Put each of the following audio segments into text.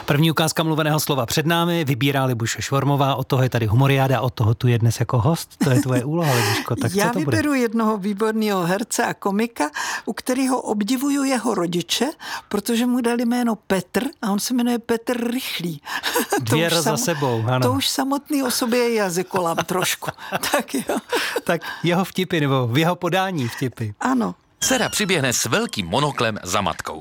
První ukázka mluveného slova před námi, vybírá Libuše Švormová, od toho je tady humoriáda, od toho tu je dnes jako host, to je tvoje úloha, Libuško, tak já co to bude? vyberu jednoho výborného herce a komika, u kterého obdivuju jeho rodiče, protože mu dali jméno Petr a on se jmenuje Petr Rychlý. Dvě za sebou, ano. To už samotný o sobě je jazykolám trošku. Tak jo. Tak jeho vtipy, nebo v jeho podání vtipy. Ano. Dcera přiběhne s velkým monoklem za matkou.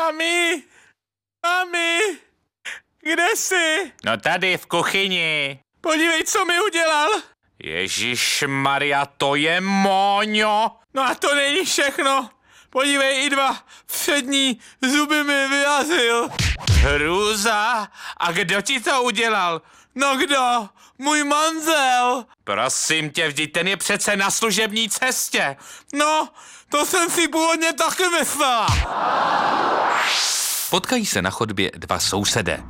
Mami, kde jsi? No tady v kuchyni. Podívej, co mi udělal. Ježišmarja, to je Móňo. No a to není všechno. Podívej, i 2 přední zuby mi vyrazil. Hrůza. A kdo ti to udělal? No kdo? Můj manžel. Prosím tě, vždyť ten je přece na služební cestě. No, to jsem si původně taky myslela. Potkají se na chodbě 2 sousedé.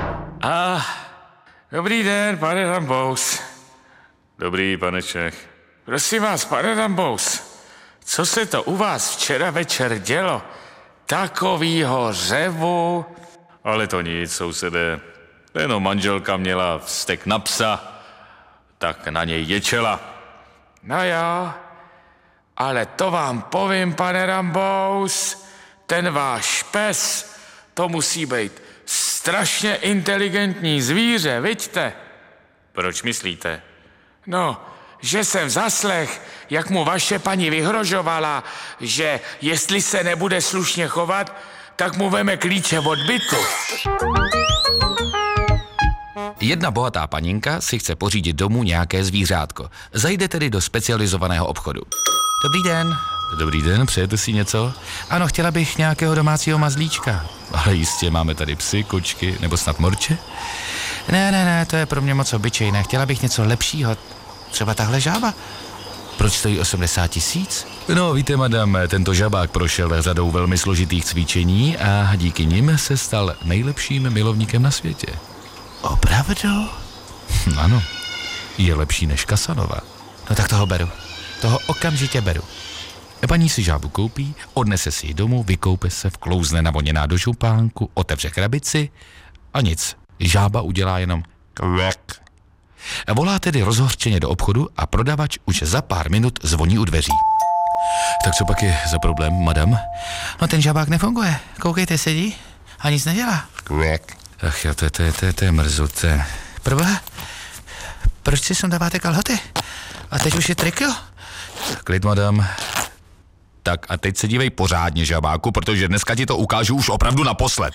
Dobrý den, pane Rambous. Dobrý, pane Čech. Prosím vás, pane Rambous, co se to u vás včera večer dělo? Takovýho řevu. Ale to nic, sousedé. Jenom manželka měla vztek na psa, tak na něj ječela. No jo, ale to vám povím, pane Rambous, ten váš pes, to musí být strašně inteligentní zvíře, viďte? Proč myslíte? No, že jsem zaslech, jak mu vaše paní vyhrožovala, že jestli se nebude slušně chovat, tak mu veme klíče od bytu. Jedna bohatá paninka si chce pořídit domů nějaké zvířátko. Zajde tedy do specializovaného obchodu. Dobrý den. Dobrý den, přejete si něco? Ano, chtěla bych nějakého domácího mazlíčka. Ale jistě, máme tady psy, kočky, nebo snad morče? Ne, to je pro mě moc obyčejné. Chtěla bych něco lepšího. Třeba tahle žába. Proč stojí 80 000? No, víte, madam, tento žabák prošel řadou velmi složitých cvičení a díky nim se stal nejlepším milovníkem na světě. Opravdu? Ano, je lepší než Casanova. No tak toho beru. Toho okamžitě beru. Paní si žábu koupí, odnese si ji domů, vykoupe se, vklouzne navoněná do župánku, otevře krabici a nic. Žába udělá jenom kvek. Volá tedy rozhořčeně do obchodu a prodavač už za pár minut zvoní u dveří. Tak co pak je za problém, madam? No ten žabák nefunguje. Koukejte, sedí a nic nedělá. Kvek. Ach jo, to je mrzuté. Proboha, proč si sundáváte kalhoty? A teď už je triko? Klid, madam. Tak a teď se dívej pořádně, žabáku, protože dneska ti to ukážu už opravdu naposled.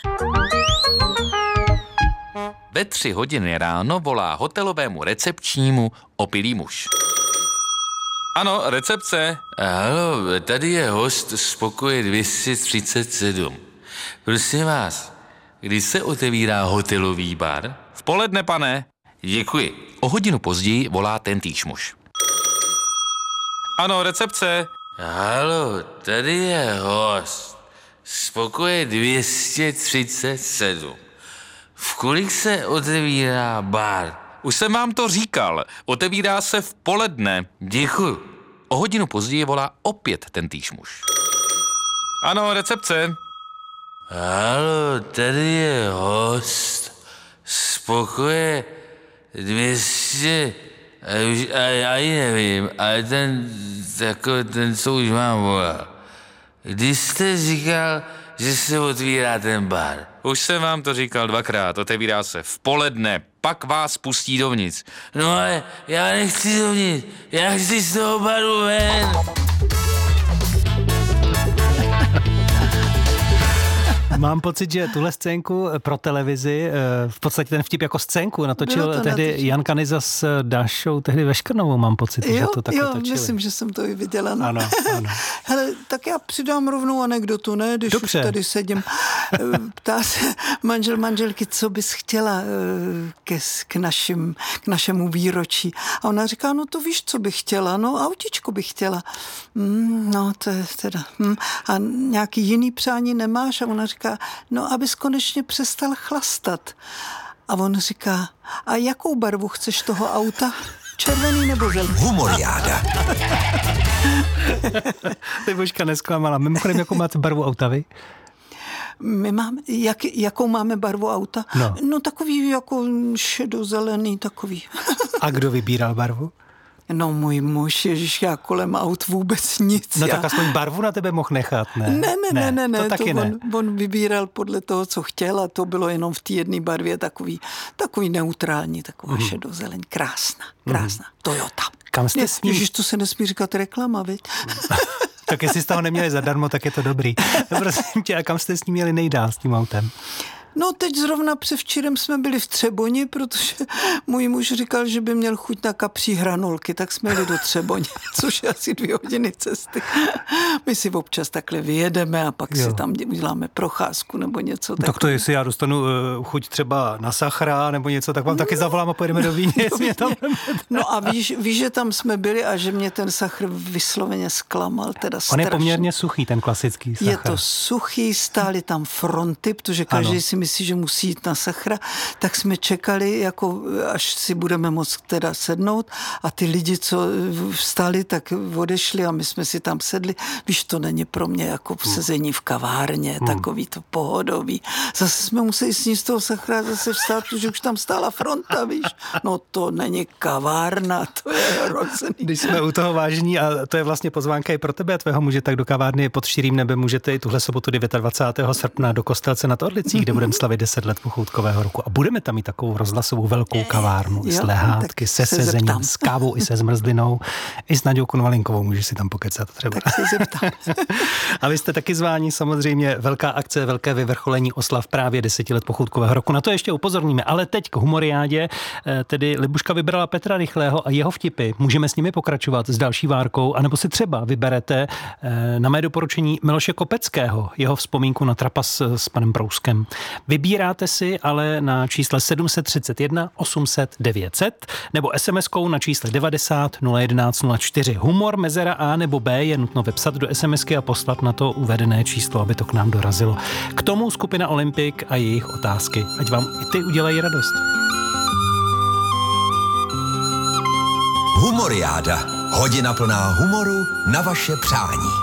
Ve 3 hodiny ráno volá hotelovému recepčnímu opilý muž. Ano, recepce. Haló, tady je host z pokoje 237. Prosím vás, kdy se otevírá hotelový bar? V poledne, pane. Děkuji. O hodinu později volá tentýž muž. Ano, recepce. Haló, tady je host z pokoje 237. V kolik se otevírá bar? Už jsem vám to říkal. Otevírá se v poledne. Děkuji. O hodinu později volá opět tentýž muž. Ano, recepce. Haló, tady je host z pokoje 200... Já ji nevím, ale ten co už vám volal. Když jste říkal, že se otvírá ten bar? Už jsem vám to říkal 2krát, otevírá se v poledne, pak vás pustí dovnitř. No ale já nechci dovnitř, já chci z toho baru ven. Mám pocit, že tuhle scénku pro televizi, v podstatě ten vtip jako scénku natočil tehdy Jan Kanyza s Dášou tehdy ve Škrnovou, mám pocit, že to tak točili. Myslím, že jsem to i viděla. No. Ano. Hele, tak já přidám rovnou anekdotu, ne? Když Dobře. už tady sedím. Ptá se manželky, co bys chtěla k našemu výročí. A ona říká, no to víš, co bych chtěla, no autičko bych chtěla. No to je teda. A nějaký jiný přání nemáš? A ona říká, no abys konečně přestal chlastat. A on říká, a jakou barvu chceš toho auta? Červený nebo zelený? Humoriáda. Ty Božka nesklamala. Mimochodem, jakou máte barvu auta vy? My máme, jakou máme barvu auta? No takový jako šedozelený takový. A kdo vybíral barvu? No můj muž, ježiš, já kolem aut vůbec nic. No tak aspoň barvu na tebe mohl nechat, ne? Ne, to taky ne. On vybíral podle toho, co chtěl a to bylo jenom v té jedné barvě takový neutrální, taková šedozeleň. Krásná. Toyota. Kam jste s ním? Ježiš, to se nesmí říkat reklama, viď? Tak jestli jste ho neměli zadarmo, tak je to dobrý. Prosím tě, a kam jste s ním měli nejdál s tím autem? No teď zrovna převčírem jsme byli v Třeboni, protože můj muž říkal, že by měl chuť na kapří hranolky, tak jsme jeli do Třeboně, což je asi 2 hodiny cesty. My si občas takhle vyjedeme a pak si tam uděláme procházku nebo něco takového. Tak to jestli já dostanu chuť třeba na sachra nebo něco, tak vám taky zavolám a pojedeme do Vídně. No a víš, že tam jsme byli a že mě ten sachr vysloveně zklamal, teda strašně. On je poměrně suchý, ten klasický sachr. Je to suchý, stály tam fronty, protože každý si myslí, že musí jít na sachra, tak jsme čekali, jako až si budeme moct teda sednout a ty lidi, co vstali, tak odešli a my jsme si tam sedli. Víš, to není pro mě jako sezení v kavárně, takový to pohodový. Zase jsme museli sníst z toho sachra, zase vstát, protože už tam stála fronta, víš. No to není kavárna, to je hrozný. Když jsme u toho vážní, a to je vlastně pozvánka i pro tebe a tvého muže, tak do kavárny pod širým nebem můžete i tuhle sobotu 29. srpna do Kostelce nad Orlicí, kde budeme slavit 10 let pochoutkového roku. A budeme tam i takovou rozhlasovou velkou kavárnu s lehátky, se sezením, s kávou i se zmrzlinou. I s Naďou Konvalinkovou můžeš si tam pokecat třeba. Tak se zeptám. A vy jste taky zváni, samozřejmě velká akce, velké vyvrcholení oslav právě 10 let pochoutkového roku. Na to ještě upozorníme, ale teď k humoriádě, tedy Libuška vybrala Petra Rychlého a jeho vtipy. Můžeme s nimi pokračovat s další várkou, anebo si třeba vyberete na mé doporučení Miloše Kopeckého, jeho vzpomínku na trapas s panem Brouskem. Vybíráte si ale na čísle 731 800 900 nebo SMS-kou na čísle 90 011 04. Humor, mezera A nebo B je nutno vepsat do SMSky a poslat na to uvedené číslo, aby to k nám dorazilo. K tomu skupina Olympik a jejich otázky. Ať vám i ty udělají radost. Humoriáda. Hodina plná humoru na vaše přání.